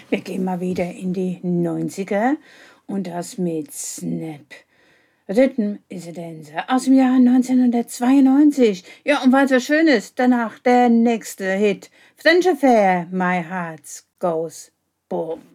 Wir gehen mal wieder in die 90er und das mit Snap. Was ist es denn so? Aus dem Jahr 1992. Ja, und weil es so schön ist, danach der nächste Hit. French Affair, My Heart Goes Boom.